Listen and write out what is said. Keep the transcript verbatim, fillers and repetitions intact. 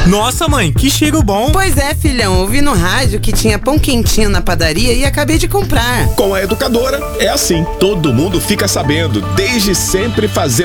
Nossa, mãe, que cheiro bom. Pois é, filhão, ouvi no rádio que tinha pão quentinho na padaria e acabei de comprar. Com a Educadora é assim, todo mundo fica sabendo, desde sempre fazendo